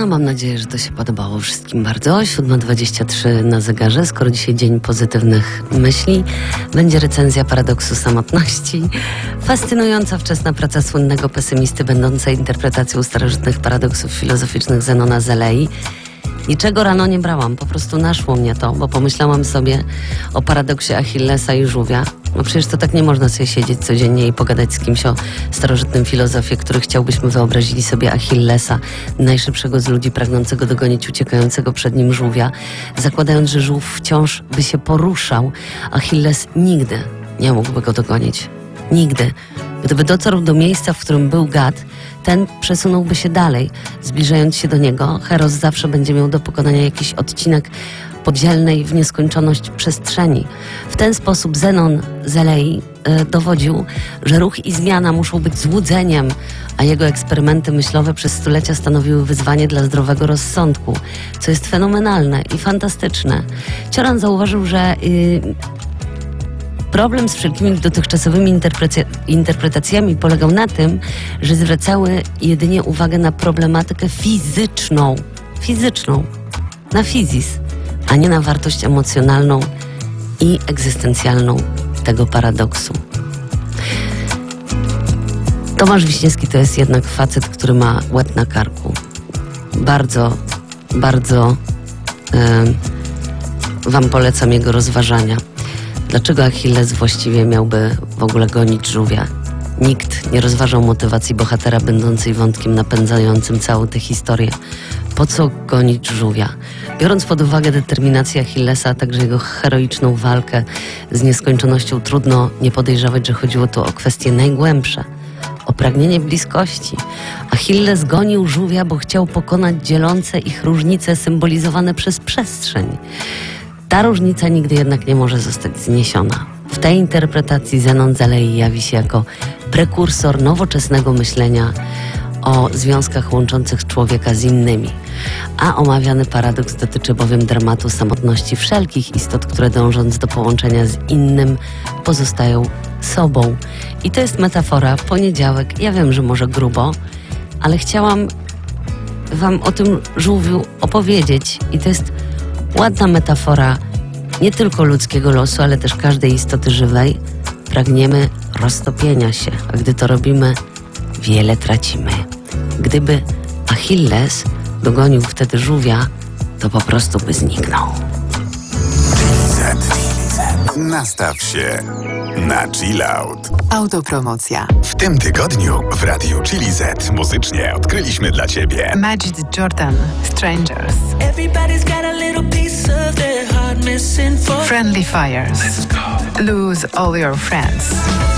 No mam nadzieję, że to się podobało wszystkim bardzo. 7:23 na zegarze. Skoro dzisiaj dzień pozytywnych myśli, będzie recenzja paradoksu samotności. Fascynująca wczesna praca słynnego pesymisty, będąca interpretacją starożytnych paradoksów filozoficznych Zenona z Elei. Niczego rano nie brałam, po prostu naszło mnie to, bo pomyślałam sobie o paradoksie Achillesa i żółwia. No przecież to tak nie można sobie siedzieć codziennie i pogadać z kimś o starożytnym filozofie, który chciałbyśmy wyobrazili sobie Achillesa, najszybszego z ludzi pragnącego dogonić uciekającego przed nim żółwia, zakładając, że żółw wciąż by się poruszał. Achilles nigdy nie mógłby go dogonić. Nigdy. Gdyby dotarł do miejsca, w którym był gad, ten przesunąłby się dalej. Zbliżając się do niego, Heros zawsze będzie miał do pokonania jakiś odcinek podzielnej w nieskończoność przestrzeni. W ten sposób Zenon z Elei dowodził, że ruch i zmiana muszą być złudzeniem, a jego eksperymenty myślowe przez stulecia stanowiły wyzwanie dla zdrowego rozsądku, co jest fenomenalne i fantastyczne. Cioran zauważył, że problem z wszelkimi dotychczasowymi interpretacjami polegał na tym, że zwracały jedynie uwagę na problematykę fizyczną, na fizis, a nie na wartość emocjonalną i egzystencjalną tego paradoksu. Tomasz Wiśniewski to jest jednak facet, który ma łeb na karku. Bardzo, bardzo wam polecam jego rozważania. Dlaczego Achilles właściwie miałby w ogóle gonić żółwia? Nikt nie rozważał motywacji bohatera będącej wątkiem napędzającym całą tę historię. Po co gonić żółwia? Biorąc pod uwagę determinację Achillesa, a także jego heroiczną walkę z nieskończonością, trudno nie podejrzewać, że chodziło tu o kwestie najgłębsze. O pragnienie bliskości. Achilles gonił żółwia, bo chciał pokonać dzielące ich różnice symbolizowane przez przestrzeń. Ta różnica nigdy jednak nie może zostać zniesiona. W tej interpretacji Zenon z Elei jawi się jako prekursor nowoczesnego myślenia o związkach łączących człowieka z innymi. A omawiany paradoks dotyczy bowiem dramatu samotności wszelkich istot, które dążąc do połączenia z innym pozostają sobą. I to jest metafora, poniedziałek. Ja wiem, że może grubo, ale chciałam wam o tym żółwiu opowiedzieć. I to jest ładna metafora nie tylko ludzkiego losu, ale też każdej istoty żywej. Pragniemy roztopienia się, a gdy to robimy, wiele tracimy. Gdyby Achilles dogonił wtedy żółwia, to po prostu by zniknął. Nastaw się na chill out. Autopromocja. W tym tygodniu w Radiu Chili Z muzycznie odkryliśmy dla Ciebie Majid Jordan, Strangers. Everybody's got a little piece of their heart missing for Friendly Fires. Lose All Your Friends.